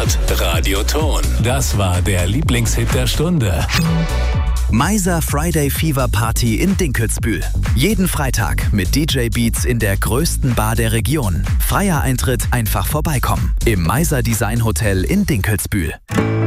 Hit Radioton. Das war der Lieblingshit der Stunde. Meiser Friday Fever Party in Dinkelsbühl. Jeden Freitag mit DJ Beats in der größten Bar der Region. Freier Eintritt, einfach vorbeikommen. Im Meiser Design Hotel in Dinkelsbühl.